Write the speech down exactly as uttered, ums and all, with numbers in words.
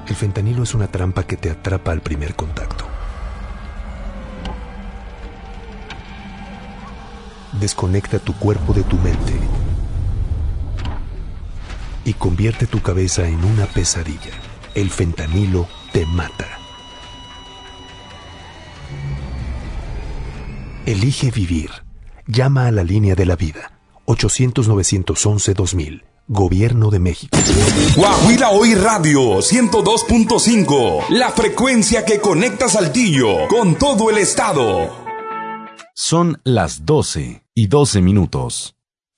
El fentanilo es una trampa que te atrapa al primer contacto. Desconecta tu cuerpo de tu mente y convierte tu cabeza en una pesadilla. El fentanilo te mata. Elige vivir. Llama a la línea de la vida. ochocientos, novecientos once, dos mil. Gobierno de México. Guajira Hoy Radio ciento dos punto cinco. La frecuencia que conecta Saltillo con todo el estado. Son las doce y doce minutos.